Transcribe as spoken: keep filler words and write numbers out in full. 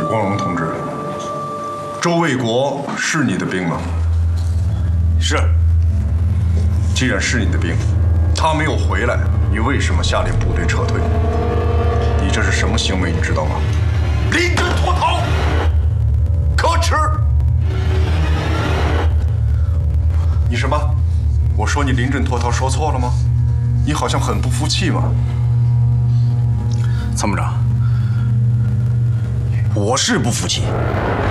光荣同志，周卫国是你的兵吗？ 是。 既然是你的兵，他没有回来，你为什么下令部队撤退？你这是什么行为？你知道吗？临阵脱逃，可耻！你什么？我说你临阵脱逃，说错了吗？你好像很不服气嘛。 参谋长，我是不服气。